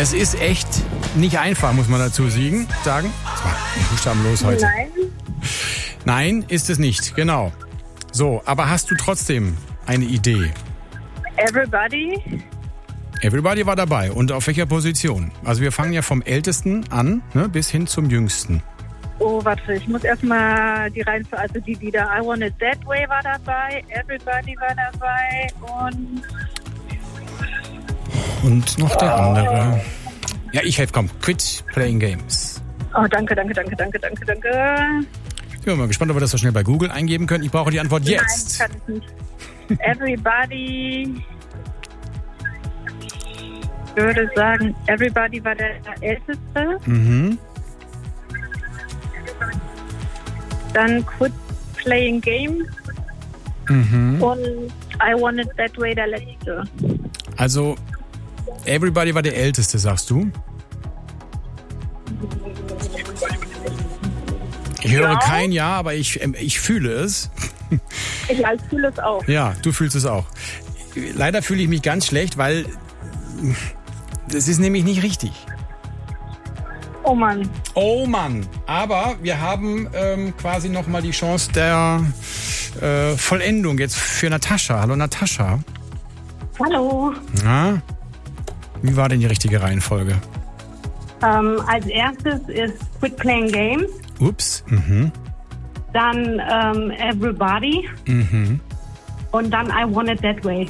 Es ist echt nicht einfach, muss man dazu sagen. Das war buchstabenlos heute. Nein, ist es nicht, genau. So, aber hast du trotzdem eine Idee? Everybody war dabei. Und auf welcher Position? Also wir fangen ja vom Ältesten an, ne, bis hin zum Jüngsten. Oh, warte, ich muss erstmal die Reihenfolge, also die Lieder. I Want It That Way war dabei, Everybody war dabei und noch der andere. Ja, ich helfe, komm. Quit Playing Games. Oh, danke. Ich bin mal gespannt, ob wir das so schnell bei Google eingeben können. Ich brauche die Antwort jetzt. Nein, kann ich nicht. Everybody. Ich würde sagen, Everybody war der Älteste. Mhm. Dann Quit Playing Games. Mhm. Und I Want It That Way der Letzte. Also, Everybody war der Älteste, sagst du? Ich höre kein Ja, aber ich fühle es. Ich fühle es auch. Ja, du fühlst es auch. Leider fühle ich mich ganz schlecht, weil das ist nämlich nicht richtig. Oh Mann. Oh Mann. Aber wir haben quasi nochmal die Chance der Vollendung jetzt für Natascha. Hallo Natascha. Hallo. Na, wie war denn die richtige Reihenfolge? Als erstes ist Quit Playing Games. Ups. Mhm. Dann Everybody. Mhm. Und dann I Want It That Way.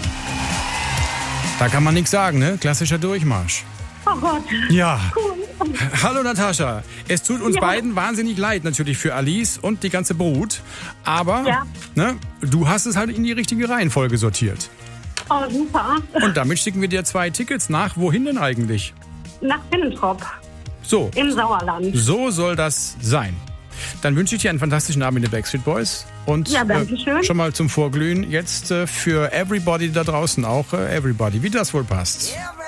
Da kann man nichts sagen, ne? Klassischer Durchmarsch. Oh Gott. Ja. Cool. Hallo Natascha. Es tut uns beiden wahnsinnig leid, natürlich für Alice und die ganze Brut. Aber ne, du hast es halt in die richtige Reihenfolge sortiert. Oh, super. Und damit schicken wir dir 2 Tickets nach. Wohin denn eigentlich? Nach Finnentrop. So. Im Sauerland. So soll das sein. Dann wünsche ich dir einen fantastischen Abend mit den Backstreet Boys. Und schon mal zum Vorglühen jetzt für Everybody da draußen auch Everybody, wie das wohl passt.